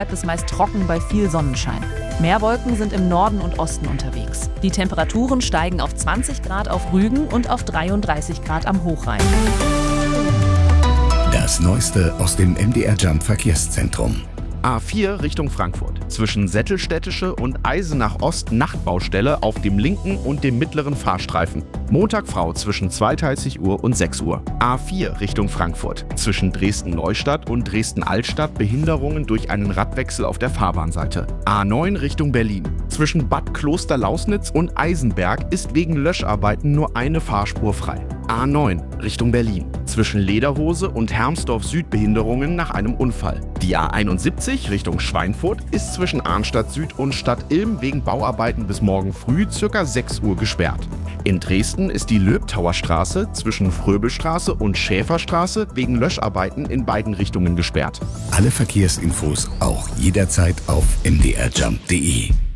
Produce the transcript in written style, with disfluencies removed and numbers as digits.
bleibt es meist trocken bei viel Sonnenschein. Mehr Wolken sind im Norden und Osten unterwegs. Die Temperaturen steigen auf 20 Grad auf Rügen und auf 33 Grad am Hochrhein. Das Neueste aus dem MDR Jump Verkehrszentrum. A4 Richtung Frankfurt. Zwischen Sättelstädtische und Eisenach Ost Nachtbaustelle auf dem linken und dem mittleren Fahrstreifen. Montag-Frau zwischen 22 Uhr und 6 Uhr. A4 Richtung Frankfurt. Zwischen Dresden-Neustadt und Dresden-Altstadt Behinderungen durch einen Radwechsel auf der Fahrbahnseite. A9 Richtung Berlin. Zwischen Bad Kloster-Lausnitz und Eisenberg ist wegen Löscharbeiten nur eine Fahrspur frei. A9 Richtung Berlin. Zwischen Lederhose und Hermsdorf Süd Behinderungen nach einem Unfall. Die A71 Richtung Schweinfurt ist zwischen Arnstadt Süd und Stadt Ilm wegen Bauarbeiten bis morgen früh ca. 6 Uhr gesperrt. In Dresden ist die Löbtauer Straße zwischen Fröbelstraße und Schäferstraße wegen Löscharbeiten in beiden Richtungen gesperrt. Alle Verkehrsinfos auch jederzeit auf mdrjump.de.